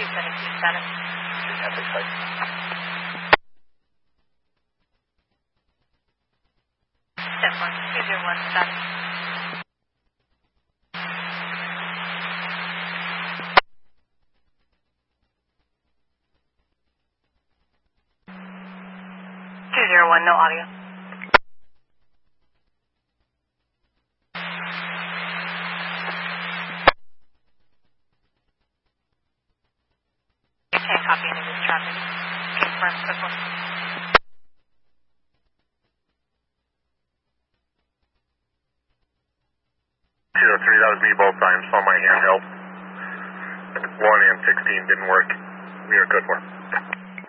727. Epic site. Step 1201 201, no audio. Can't copy any of this traffic. Confirm quick one. 203, that was me both times on my handheld. 1 and 16 didn't work. We are good for.